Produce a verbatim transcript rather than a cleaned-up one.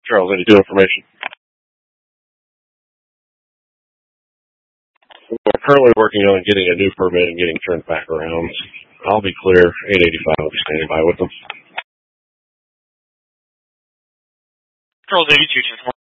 Charles eighty-two information. We're currently working on getting a new permit and getting turned back around. I'll be clear. eight eighty-five will be standing by with them. Charles eighty-two,